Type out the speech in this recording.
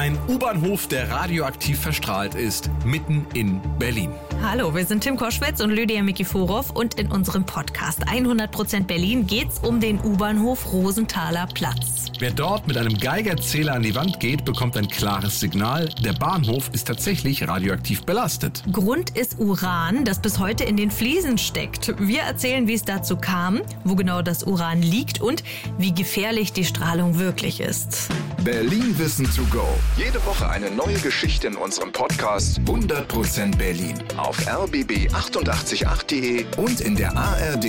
Ein U-Bahnhof, der radioaktiv verstrahlt ist, mitten in Berlin. Hallo, wir sind Tim Koschwitz und Lydia Mikiforov und in unserem Podcast 100% Berlin geht's um den U-Bahnhof Rosenthaler Platz. Wer dort mit einem Geigerzähler an die Wand geht, bekommt ein klares Signal. Der Bahnhof ist tatsächlich radioaktiv belastet. Grund ist Uran, das bis heute in den Fliesen steckt. Wir erzählen, wie es dazu kam, wo genau das Uran liegt und wie gefährlich die Strahlung wirklich ist. Berlin Wissen to go. Jede Woche eine neue Geschichte in unserem Podcast 100% Berlin. Auf rbb888.de und in der ARD